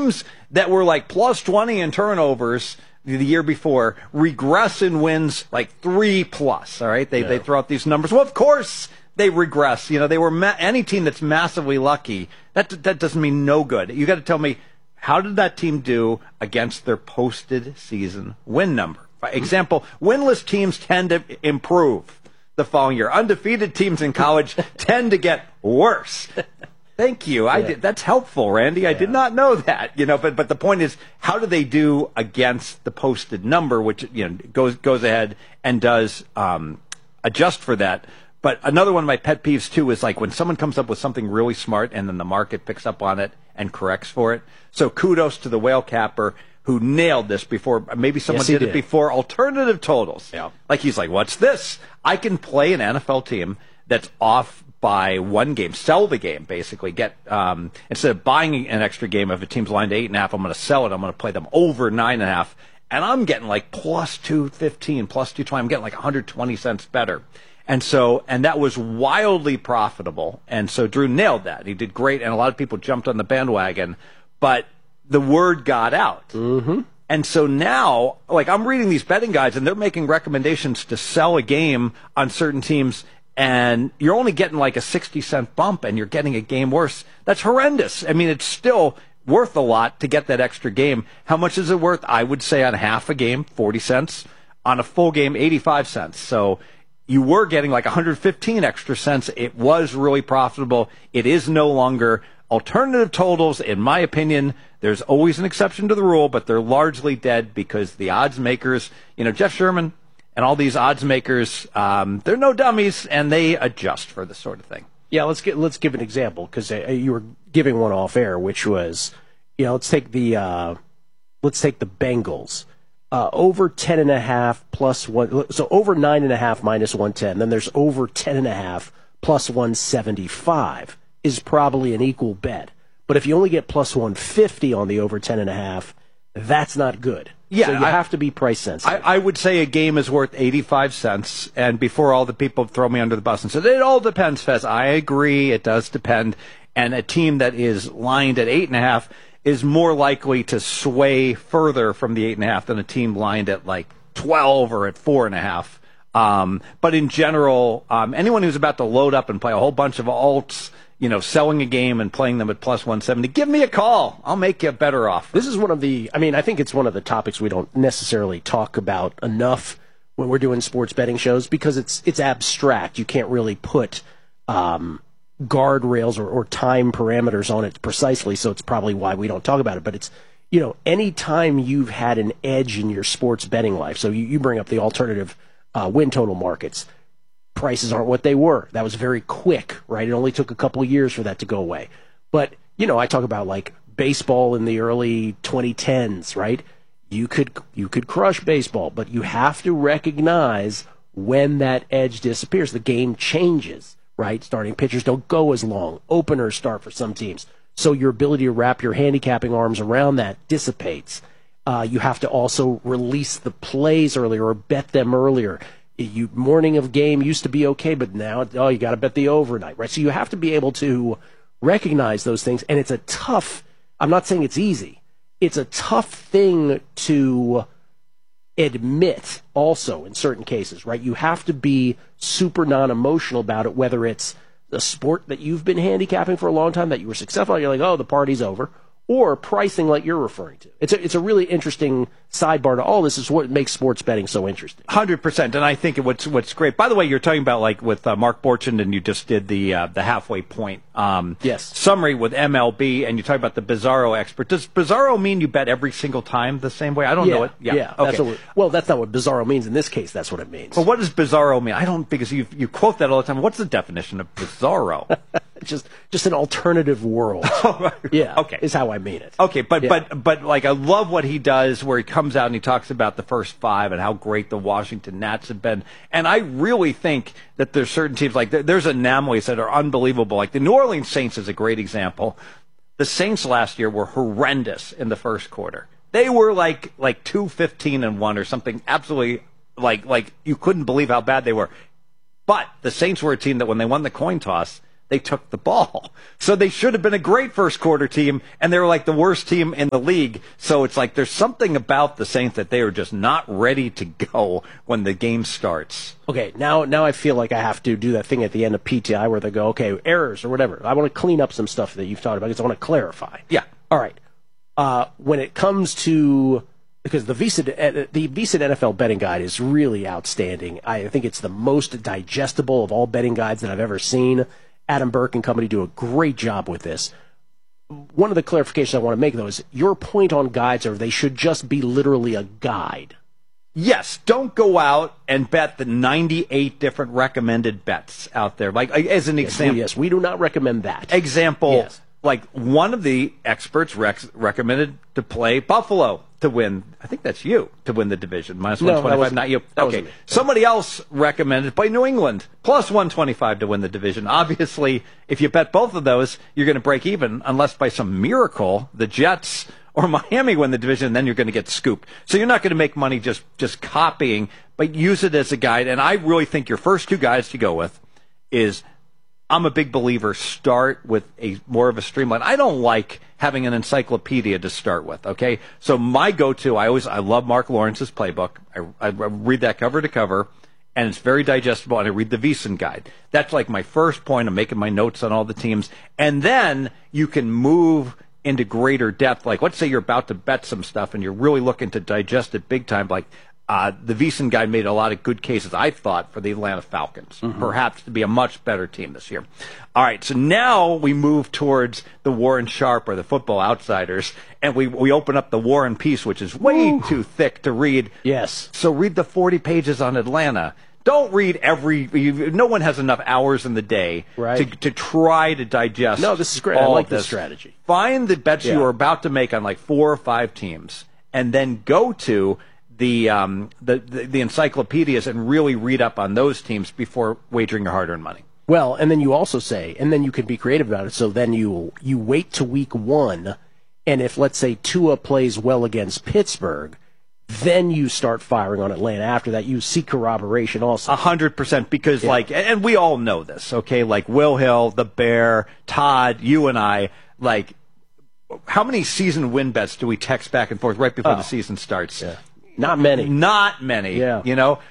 teams that were like plus 20 in turnovers the year before regress in wins like 3+. All right, they throw out these numbers. Well, of course they regress. They were any team that's massively lucky. That doesn't mean no good. You got to tell me, how did that team do against their posted season win number? For example, winless teams tend to improve the following year. Undefeated teams in college tend to get worse. Thank you. That's helpful, Randy. I did not know that. But the point is, how do they do against the posted number, which goes ahead and does adjust for that. But another one of my pet peeves too is like when someone comes up with something really smart and then the market picks up on it and corrects for it. So kudos to the whale capper who nailed this before. Maybe someone did it before. Alternative totals. Yeah. Like he's like, what's this? I can play an NFL team that's off by one game, sell the game, basically. Get instead of buying an extra game, if a team's lined to 8.5, I'm going to sell it. I'm going to play them over 9.5, and I'm getting like plus 215, plus 220. I'm getting like 120 cents better, and that was wildly profitable. And so Drew nailed that. He did great, and a lot of people jumped on the bandwagon, but the word got out. Mm-hmm. And so now, like, I'm reading these betting guides, and they're making recommendations to sell a game on certain teams, and you're only getting like a 60-cent bump, and you're getting a game worse. That's horrendous. I mean, it's still worth a lot to get that extra game. How much is it worth? I would say on half a game, 40 cents. On a full game, 85 cents. So you were getting like 115 extra cents. It was really profitable. It is no longer. Alternative totals, in my opinion, there's always an exception to the rule, but they're largely dead because the odds makers, Jeff Sherman and all these odds makers, they're no dummies, and they adjust for this sort of thing. Yeah, let's give an example, because you were giving one off air, which was, let's take the Bengals. Over 10.5 plus one, so over 9.5 minus 110. Then there's over 10.5 plus 175 is probably an equal bet. But if you only get plus 150 on the over 10.5, that's not good. Yeah, so you have to be price sensitive. I would say a game is worth 85 cents. And before all the people throw me under the bus and say, it all depends, Fez. I agree, it does depend. And a team that is lined at 8.5 is more likely to sway further from the 8.5 than a team lined at like 12 or at 4.5. But in general, anyone who's about to load up and play a whole bunch of alts, selling a game and playing them at plus 170, give me a call. I'll make you better off. This is I think it's one of the topics we don't necessarily talk about enough when we're doing sports betting shows, because it's abstract. You can't really put guardrails or time parameters on it precisely, so it's probably why we don't talk about it. But it's, any time you've had an edge in your sports betting life, so you bring up the alternative win total markets, prices aren't what they were. That was very quick, right? It only took a couple of years for that to go away. But, I talk about like baseball in the early 2010s, right? You could crush baseball, but you have to recognize when that edge disappears. The game changes, right? Starting pitchers don't go as long. Openers start for some teams. So your ability to wrap your handicapping arms around that dissipates. You have to also release the plays earlier or bet them earlier. Morning of game used to be okay, but now, you got to bet the overnight, right? So you have to be able to recognize those things, and it's a tough, I'm not saying it's easy, it's a tough thing to admit also in certain cases, right? You have to be super non-emotional about it, whether it's the sport that you've been handicapping for a long time that you were successful at, you're like, the party's over, or pricing like you're referring to. It's a really interesting sidebar to all this. Is what makes sports betting so interesting. 100%, and I think what's great. By the way, you're talking about like with Mark Borchardt, and you just did the halfway point summary with MLB, and you talk about the Bizarro expert. Does Bizarro mean you bet every single time the same way? I don't know it. Yeah. Okay. That's not what Bizarro means in this case. That's what it means. Well, what does Bizarro mean? I don't, because you quote that all the time. What's the definition of Bizarro? just an alternative world. Yeah. Okay. Is how I mean it. Okay, but like I love what he does, where he comes out and he talks about the first five and how great the Washington Nats have been. And I really think that there's certain teams, like there's anomalies that are unbelievable. Like the New Orleans Saints is a great example. The Saints last year were horrendous in the first quarter. They were like 2-15-1 or something, absolutely like you couldn't believe how bad they were. But the Saints were a team that when they won the coin toss, they took the ball. So they should have been a great first quarter team, and they were like the worst team in the league. So it's like there's something about the Saints that they are just not ready to go when the game starts. Okay, now I feel like I have to do that thing at the end of PTI where they go, okay, errors or whatever. I want to clean up some stuff that you've talked about because I want to clarify. Yeah. All right. When it comes to, because the VSiN NFL betting guide is really outstanding. I think it's the most digestible of all betting guides that I've ever seen. Adam Burke and company do a great job with this. One of the clarifications I want to make, though, is your point on guides are they should just be literally a guide. Yes, don't go out and bet the 98 different recommended bets out there. Like, as an example. Yes, we do not recommend that. Example, yes. Like one of the experts recommended to play Buffalo to win. I think that's you, to win the division. Minus 125, not you. Okay. Somebody else recommended play New England, plus 125 to win the division. Obviously, if you bet both of those, you're going to break even, unless by some miracle the Jets or Miami win the division, and then you're going to get scooped. So you're not going to make money just copying, but use it as a guide. And I really think your first two guides to go with is, I'm a big believer, start with more of a streamline. I don't like having an encyclopedia to start with, okay? So my go-to, I love Mark Lawrence's playbook. I read that cover to cover, and it's very digestible, and I read the VSiN guide. That's like my first point. I'm making my notes on all the teams. And then you can move into greater depth. Like, let's say you're about to bet some stuff, and you're really looking to digest it big time, like the VSiN guy made a lot of good cases, I thought, for the Atlanta Falcons, perhaps to be a much better team this year. All right, so now we move towards the Warren Sharp or the Football Outsiders, and we open up the War and Peace, which is way too thick to read. Yes. So read the 40 pages on Atlanta. Don't read no one has enough hours in the day to try to digest. No, this is great. I like this strategy. Find the bets you are about to make on like 4 or 5 teams, and then go to the encyclopedias and really read up on those teams before wagering your hard-earned money. Well, and then you also say, and then you can be creative about it. So then you wait to week 1, and if, let's say, Tua plays well against Pittsburgh, then you start firing on Atlanta. After that, you seek corroboration also. 100%, because and we all know this, okay? Like Will Hill, the Bear, Todd, you and I, like, how many season win bets do we text back and forth right before the season starts? Yeah. Not many. Not many. Yeah. You know,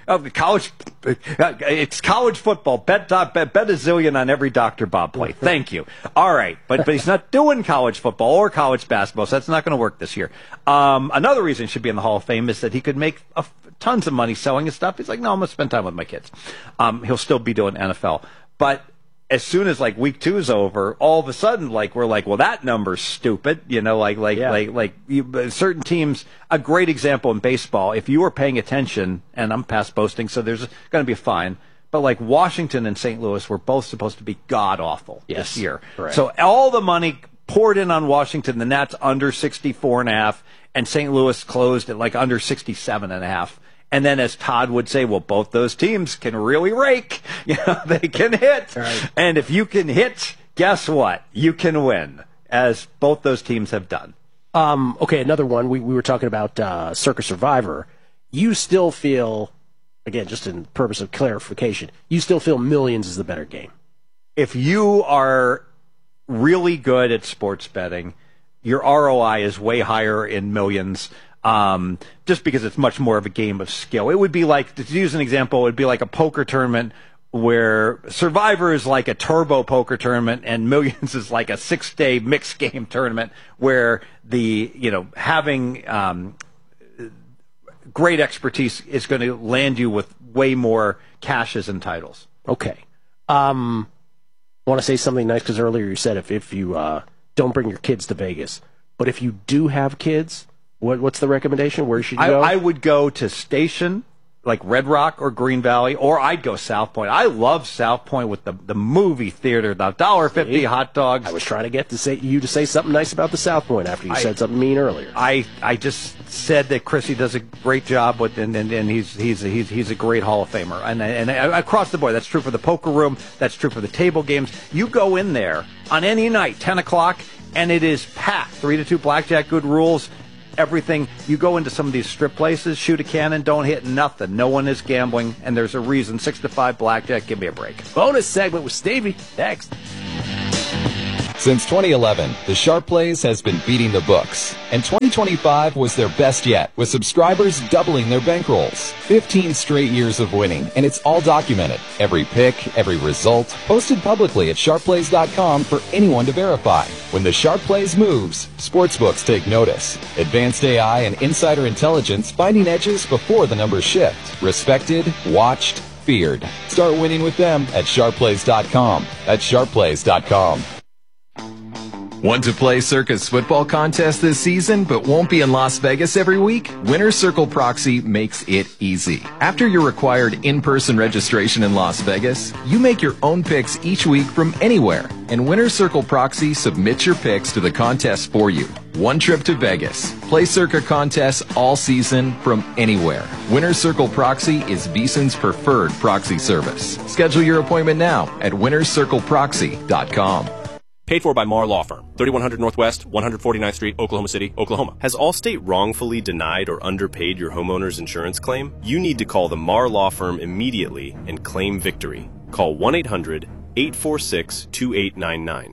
it's college football. Bet a zillion on every Dr. Bob play. Thank you. All right. But he's not doing college football or college basketball, so that's not going to work this year. Another reason he should be in the Hall of Fame is that he could make tons of money selling his stuff. He's like, no, I'm going to spend time with my kids. He'll still be doing NFL. But as soon as like week 2 is over, all of a sudden, like we're like, well, that number's stupid, you know, certain teams. A great example in baseball, if you were paying attention, and I'm past boasting, so there's going to be a fine. But like Washington and St. Louis were both supposed to be god awful this year. Correct. So all the money poured in on Washington, the Nats under 64.5, and St. Louis closed at like under 67.5. And then, as Todd would say, well, both those teams can really rake. You know, they can hit. Right. And if you can hit, guess what? You can win, as both those teams have done. Okay, another one. We were talking about Circa Survivor. You still feel, again, just in purpose of clarification, you still feel Millions is the better game. If you are really good at sports betting, your ROI is way higher in Millions. Just because it's much more of a game of skill. It would be like, to use an example, it would be like a poker tournament where Survivor is like a turbo poker tournament and Millions is like a 6-day mixed game tournament where having great expertise is going to land you with way more cashes and titles. Okay. I want to say something nice because earlier you said if you don't bring your kids to Vegas, but if you do have kids, what's the recommendation? Where should you go? I would go to Station, like Red Rock or Green Valley, or I'd go South Point. I love South Point with the movie theater, the $1.50 hot dogs. I was trying to get you to say something nice about the South Point after you said something mean earlier. I just said that Chrissy does a great job with, and he's a great Hall of Famer, and across the board. That's true for the poker room. That's true for the table games. You go in there on any night, 10 o'clock, and it is packed. 3-2 blackjack, good rules. Everything. You go into some of these strip places, shoot a cannon, don't hit nothing. No one is gambling, and there's a reason. 6-5 blackjack. Give me a break. Bonus segment with Stevie next. Since 2011, the Sharp Plays has been beating the books, and 2025 was their best yet, with subscribers doubling their bankrolls. 15 straight years of winning, and it's all documented. Every pick, every result, posted publicly at sharpplays.com for anyone to verify. When the Sharp Plays moves, sportsbooks take notice. Advanced AI and insider intelligence finding edges before the numbers shift. Respected, watched, feared. Start winning with them at sharpplays.com. That's sharpplays.com. Want to play Circus Football Contest this season but won't be in Las Vegas every week? Winner's Circle Proxy makes it easy. After your required in-person registration in Las Vegas, you make your own picks each week from anywhere, and Winner's Circle Proxy submits your picks to the contest for you. One trip to Vegas. Play Circa contests all season from anywhere. Winner's Circle Proxy is VSiN's preferred proxy service. Schedule your appointment now at winnerscircleproxy.com. Paid for by Marr Law Firm, 3100 Northwest, 149th Street, Oklahoma City, Oklahoma. Has Allstate wrongfully denied or underpaid your homeowner's insurance claim? You need to call the Marr Law Firm immediately and claim victory. Call 1-800-846-2899.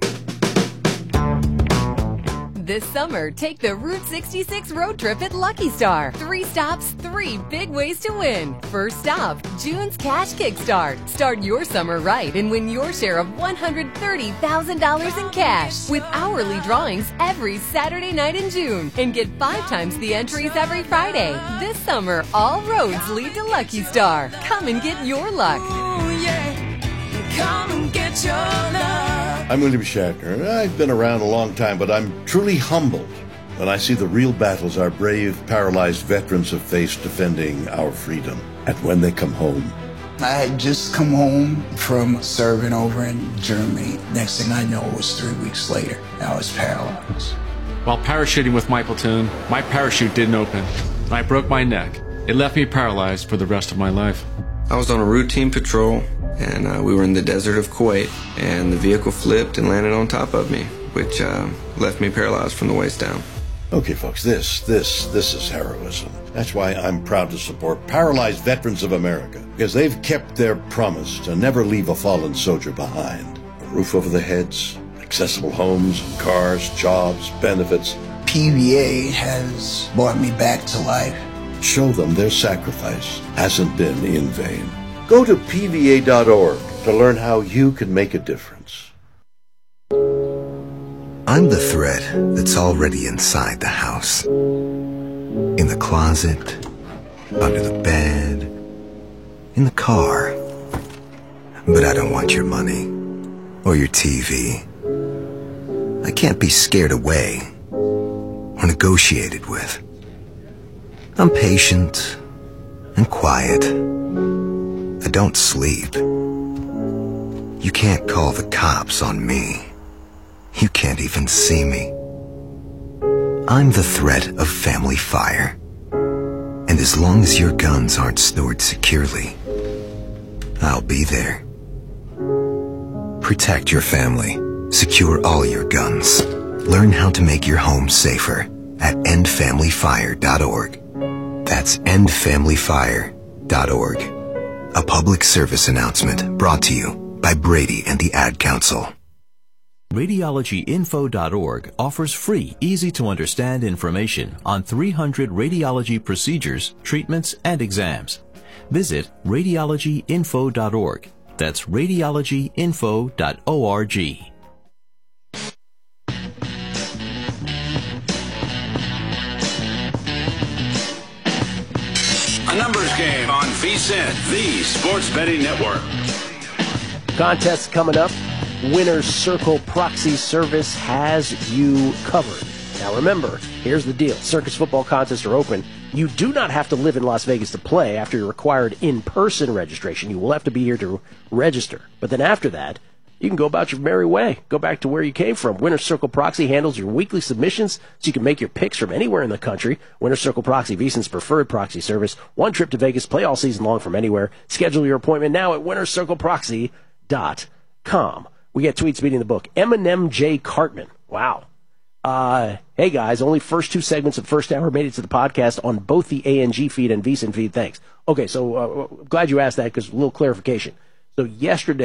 This summer, take the Route 66 road trip at Lucky Star. 3 stops, 3 big ways to win. First stop, June's Cash Kickstart. Start your summer right and win your share of $130,000 in cash with hourly drawings every Saturday night in June. And get 5 times the entries every Friday. This summer, all roads lead to Lucky Star. Come and get your luck. Ooh, yeah. Come and get your luck. I'm William Shatner. I've been around a long time, but I'm truly humbled when I see the real battles our brave, paralyzed veterans have faced defending our freedom. And when they come home. I had just come home from serving over in Germany. Next thing I know, it was 3 weeks later. I was paralyzed. While parachuting with my platoon, my parachute didn't open. I broke my neck. It left me paralyzed for the rest of my life. I was on a routine patrol, and we were in the desert of Kuwait, and the vehicle flipped and landed on top of me, which left me paralyzed from the waist down. Okay, folks, this is heroism. That's why I'm proud to support Paralyzed Veterans of America, because they've kept their promise to never leave a fallen soldier behind. A roof over their heads, accessible homes, cars, jobs, benefits. PVA has brought me back to life. Show them their sacrifice hasn't been in vain. Go to PVA.org to learn how you can make a difference. I'm the thread that's already inside the house. In the closet, under the bed, in the car. But I don't want your money or your TV. I can't be scared away or negotiated with. I'm patient and quiet. I don't sleep. You can't call the cops on me. You can't even see me. I'm the threat of family fire. And as long as your guns aren't stored securely, I'll be there. Protect your family. Secure all your guns. Learn how to make your home safer at endfamilyfire.org. That's endfamilyfire.org. A public service announcement brought to you by Brady and the Ad Council. RadiologyInfo.org offers free, easy-to-understand information on 300 radiology procedures, treatments, and exams. Visit RadiologyInfo.org. That's RadiologyInfo.org. A numbers game on VSiN, the Sports Betting Network. Contests coming up. Winner's Circle Proxy Service has you covered. Now remember, here's the deal. Circus football contests are open. You do not have to live in Las Vegas to play after your required in-person registration. You will have to be here to register. But then after that, you can go about your merry way. Go back to where you came from. Winner's Circle Proxy handles your weekly submissions so you can make your picks from anywhere in the country. Winner's Circle Proxy, VSiN's preferred proxy service. One trip to Vegas, play all season long from anywhere. Schedule your appointment now at winnerscircleproxy.com. We get tweets beating the book. Eminem J. Cartman. Wow. Hey, guys, only first 2 segments of first hour made it to the podcast on both the ANG feed and VSiN feed. Thanks. Okay, so glad you asked that because a little clarification. So yesterday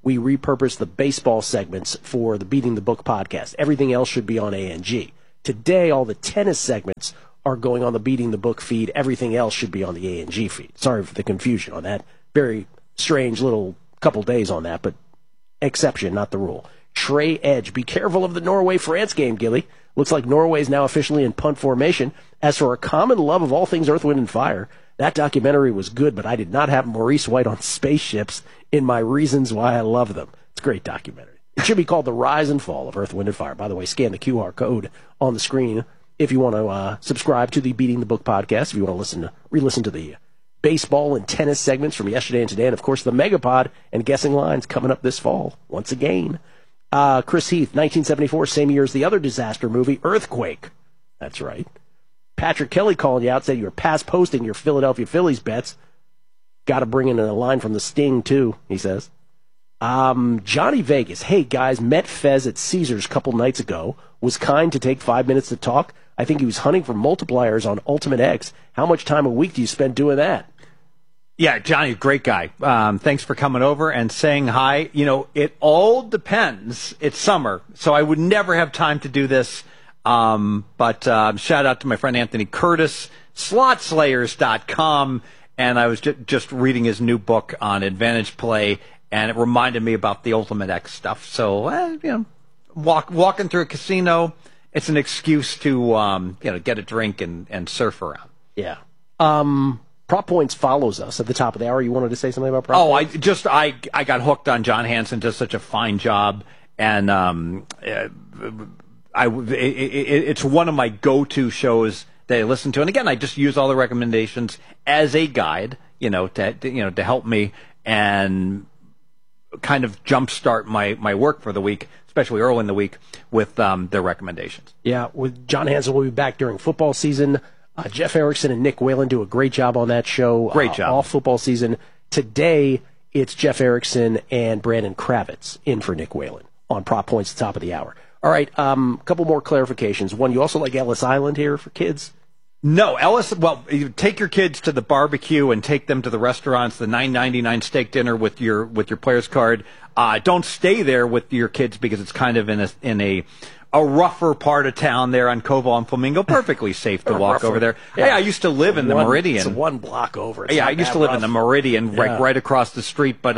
we repurposed the baseball segments for the Beating the Book podcast. Everything else should be on ANG. Today, all the tennis segments are going on the Beating the Book feed. Everything else should be on the ANG feed. Sorry for the confusion on that. Very strange little couple days on that, but exception, not the rule. Trey Edge, be careful of the Norway-France game, Gilly. Looks like Norway is now officially in punt formation. As for a common love of all things Earth, Wind, and Fire, that documentary was good, but I did not have Maurice White on spaceships in my reasons why I love them. It's a great documentary. It should be called The Rise and Fall of Earth, Wind, and Fire. By the way, scan the QR code on the screen if you want to subscribe to the Beating the Book podcast, if you want to re-listen to the baseball and tennis segments from yesterday and today, and of course the Megapod and Guessing Lines coming up this fall once again. Chris Heath, 1974, same year as the other disaster movie, Earthquake. That's right. Patrick Kelly calling you out, said you were past posting your Philadelphia Phillies bets. Got to bring in a line from the Sting, too, he says. Johnny Vegas, hey, guys, met Fez at Caesars a couple nights ago. Was kind to take 5 minutes to talk. I think he was hunting for multipliers on Ultimate X. How much time a week do you spend doing that? Yeah, Johnny, great guy. Thanks for coming over and saying hi. You know, it all depends. It's summer, so I would never have time to do this. But shout out to my friend Anthony Curtis, slotslayers.com. And I was just reading his new book on Advantage Play, and it reminded me about the Ultimate X stuff. So, walking through a casino, it's an excuse to, get a drink and surf around. Yeah. Prop Points follows us at the top of the hour. You wanted to say something about Prop Points? I got hooked on John Hansen, does such a fine job, and it's one of my go-to shows that I listen to. And again, I just use all the recommendations as a guide, to help me and kind of jumpstart my work for the week, especially early in the week, with their recommendations. Yeah, with John Hansen, we'll be back during football season. Jeff Erickson and Nick Whalen do a great job on that show. Great job. All football season. Today, it's Jeff Erickson and Brandon Kravitz in for Nick Whalen on Prop Points at the top of the hour. All right, a couple more clarifications. One, you also like Ellis Island here for kids? No, you take your kids to the barbecue and take them to the restaurants, the $9.99 steak dinner with your player's card. Don't stay there with your kids because it's kind of in a rougher part of town there on Koval and Flamingo. Perfectly safe to walk over there. Yeah. Hey, I used to live in the Meridian. It's one block over. I used to live in the Meridian, right across the street. But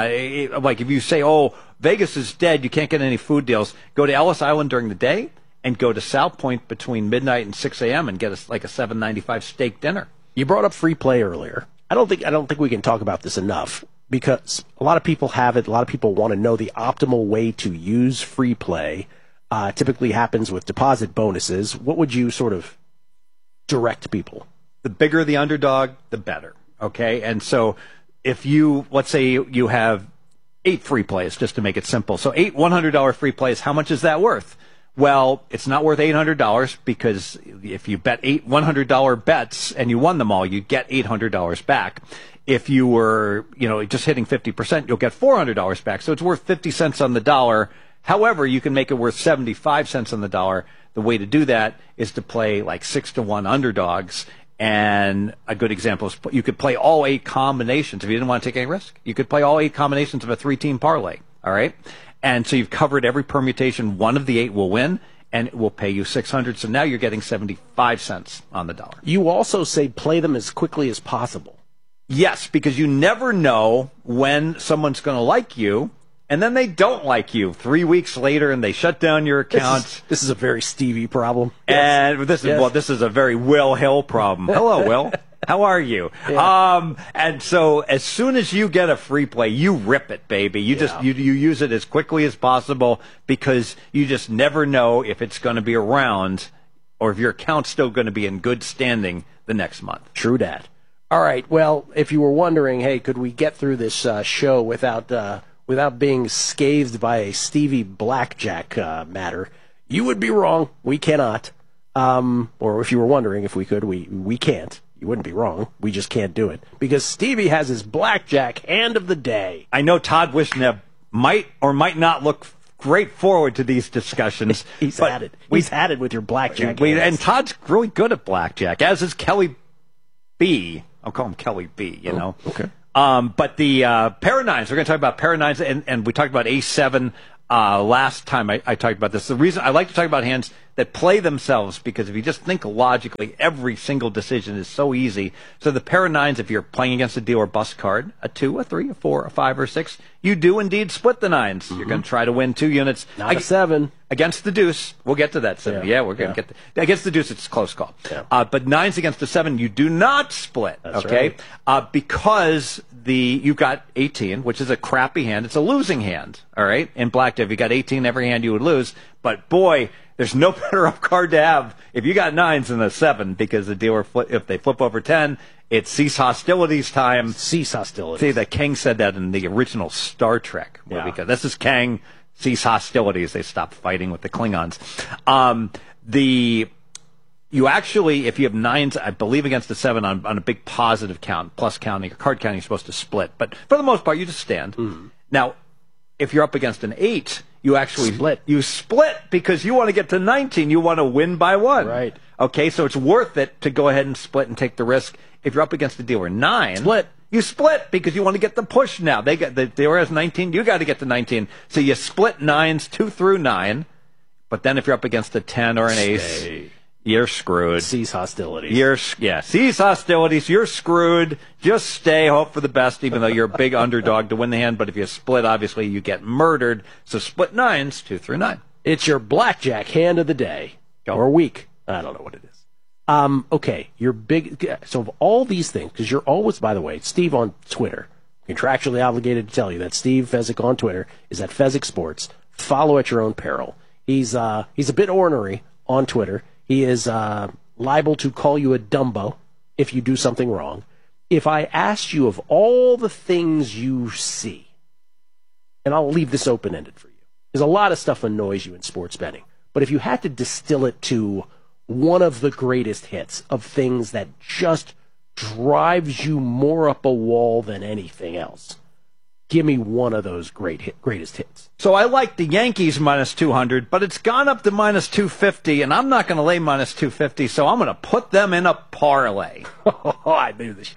if you say, Vegas is dead, you can't get any food deals, go to Ellis Island during the day and go to South Point between midnight and 6 a.m. and get a $7.95 steak dinner. You brought up free play earlier. I don't think we can talk about this enough because a lot of people have it. A lot of people want to know the optimal way to use free play. Typically happens with deposit bonuses. What would you sort of direct people? The bigger the underdog, the better. Okay, and so if let's say you have 8 free plays, just to make it simple. So 8 $100 free plays, how much is that worth? Well, it's not worth $800 because if you bet 8 $100 bets and you won them all, you get $800 back. If you were, just hitting 50%, you'll get $400 back. So it's worth 50 cents on the dollar. However, you can make it worth 75 cents on the dollar. The way to do that is to play like 6-1 underdogs. And a good example is you could play all 8 combinations. If you didn't want to take any risk, you could play all 8 combinations of a 3-team parlay. All right. And so you've covered every permutation. One of the 8 will win, and it will pay you $600. So now you're getting 75 cents on the dollar. You also say play them as quickly as possible. Yes, because you never know when someone's going to like you. And then they don't like you 3 weeks later, and they shut down your account. This is a very Stevie problem. And this is a very Will Hill problem. Hello, Will. How are you? Yeah. And so as soon as you get a free play, you rip it, baby. You use it as quickly as possible because you just never know if it's going to be around or if your account's still going to be in good standing the next month. True that. All right. Well, if you were wondering, hey, could we get through this show without being scathed by a Stevie Blackjack matter, you would be wrong. We cannot. Or if you were wondering if we could, we can't. You wouldn't be wrong. We just can't do it. Because Stevie has his blackjack hand of the day. I know Todd Wishnev might or might not look great forward to these discussions. He's had it. He's had it with your blackjack. And Todd's really good at blackjack, as is Kelly B. I'll call him Kelly B, you know. Okay. But the pair of nines, we're going to talk about pair of nines, and we talked about ace-7 last time I talked about this. The reason I like to talk about hands that play themselves, because if you just think logically, every single decision is so easy. So the pair of nines, if you're playing against a deal or bust card, a 2, a 3, a 4, a 5, or a 6, you do indeed split the nines. You're going to try to win 2 units. Not a 7. Against the deuce, we'll get to that 7. Yeah, we're going to get against the deuce, it's a close call. Yeah. But nines against the 7, you do not split. That's okay? right. Because you've got 18, which is a crappy hand. It's a losing hand, all right? In blackjack, if you got 18 every hand, you would lose. But boy, there's no better up card to have if you got 9s than a 7, because the dealer, if they flip over 10, it's cease hostilities time. Cease hostilities. See, that Kang said that in the original Star Trek movie. Because this is Kang, cease hostilities. They stopped fighting with the Klingons. You actually, if you have 9s, I believe against a 7 on a big positive count, plus counting, or card counting, you're supposed to split. But for the most part, you just stand. Now, if you're up against an 8, you actually split. You split because you want to get to 19. You want to win by 1. Right. Okay, so it's worth it to go ahead and split and take the risk. If you're up against a dealer 9, split. You split because you want to get the push now. The dealer has 19. You got to get to 19. So you split 9s 2 through 9. But then if you're up against a 10 or an ace, you're screwed. Cease hostilities. Cease hostilities. You're screwed. Just stay, hope for the best, even though you're a big underdog to win the hand. But if you split, obviously, you get murdered. So split 9s 2 through 9. It's your blackjack hand of the day. Or week. I don't know what it is. Okay, your big. So of all these things, because you're always, by the way, Steve on Twitter, contractually obligated to tell you that Steve Fezzik on Twitter is at Fezzik Sports. Follow at your own peril. He's a bit ornery on Twitter. He is liable to call you a Dumbo if you do something wrong. If I asked you of all the things you see, and I'll leave this open-ended for you, because a lot of stuff annoys you in sports betting, but if you had to distill it to one of the greatest hits of things that just drives you more up a wall than anything else, give me one of those greatest hits. So I like the Yankees minus 200, but it's gone up to minus 250, and I'm not going to lay minus 250, so I'm going to put them in a parlay. I knew this.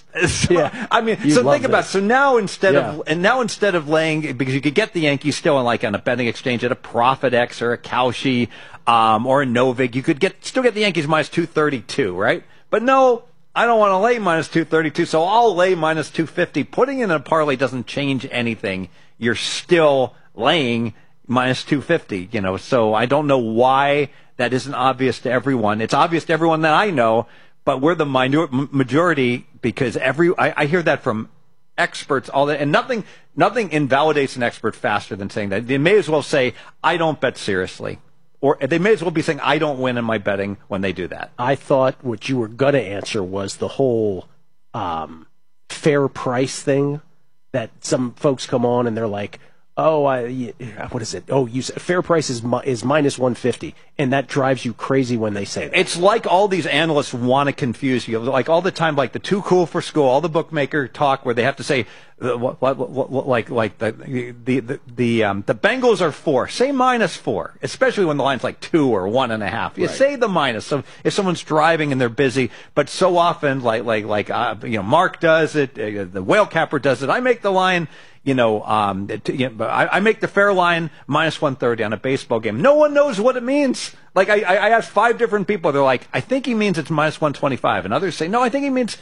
I mean, so think about it. So now instead of laying, because you could get the Yankees still on a betting exchange at a Profit X or a Kalshi or a Novig, you could still get the Yankees minus 232, right? But no, I don't want to lay minus 232, so I'll lay minus 250. Putting in a parlay doesn't change anything. You're still laying minus 250, so I don't know why that isn't obvious to everyone. It's obvious to everyone that I know, but we're the majority, because I hear that from experts all that, and nothing invalidates an expert faster than saying that. They may as well say, I don't bet seriously. Or they may as well be saying, I don't win in my betting when they do that. I thought what you were going to answer was the whole fair price thing, that some folks come on and they're like, what is it? Oh, you said fair price is minus 150, and that drives you crazy when they say that. It's like all these analysts want to confuse you. Like all the time, like the too cool for school, all the bookmaker talk where they have to say, the Bengals are 4. Say minus 4, especially when the line's like 2 or 1.5. You say the minus. So if someone's driving and they're busy, but so often, Mark does it, the whale capper does it. I make the line. I make the fair line minus 130 on a baseball game. No one knows what it means. Like I asked 5 different people. They're like, I think he means it's minus 125, and others say, no, I think he means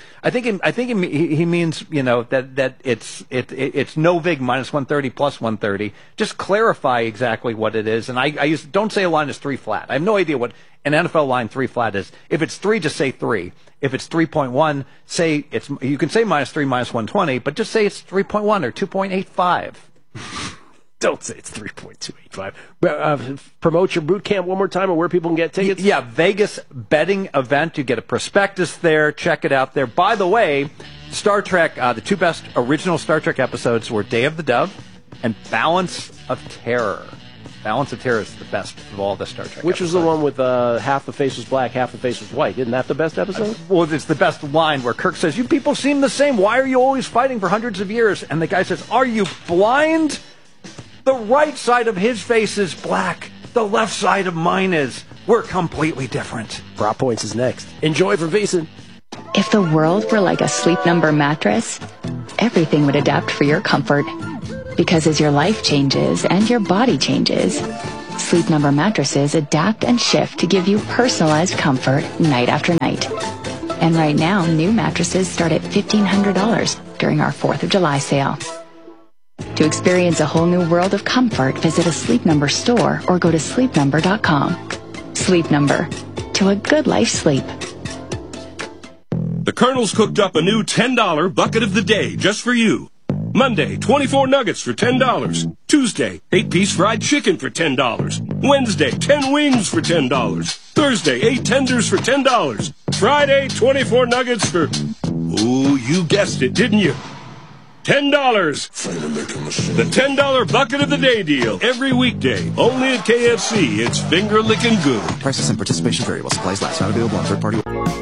that it's no vig minus 130 plus 130. Just clarify exactly what it is. And I don't say a line is 3 flat. I have no idea what an NFL line 3 flat is. If it's 3, just say 3. If it's 3.1, you can say minus 3, minus 120, but just say it's 3.1 or 2.85. Don't say it's 3.285. Promote your boot camp one more time, and where people can get tickets. Yeah, Vegas betting event. You get a prospectus there. Check it out there. By the way, Star Trek, the 2 best original Star Trek episodes were Day of the Dove and Balance of Terror. Balance of Terror is the best of all the Star Trek Which episodes. was the one with half the face was black, half the face was white? Isn't that the best episode? Well, it's the best line where Kirk says, you people seem the same. Why are you always fighting for hundreds of years? And the guy says, are you blind? The right side of his face is black. The left side of mine is. We're completely different. Prop Points is next. Enjoy from VEASAN. If the world were like a Sleep Number mattress, everything would adapt for your comfort. Because as your life changes and your body changes, Sleep Number mattresses adapt and shift to give you personalized comfort night after night. And right now, new mattresses start at $1,500 during our 4th of July sale. To experience a whole new world of comfort, visit a Sleep Number store or go to sleepnumber.com. Sleep Number. To a good life sleep. The Colonel's cooked up a new $10 bucket of the day just for you. Monday, 24 nuggets for $10. Tuesday, 8-piece fried chicken for $10. Wednesday, 10 wings for $10. Thursday, 8 tenders for $10. Friday, 24 nuggets for... Ooh, you guessed it, didn't you? $10. The $10 bucket of the day deal. Every weekday. Only at KFC. It's finger-licking good. Prices and participation variable. Supplies last. Not available on third-party...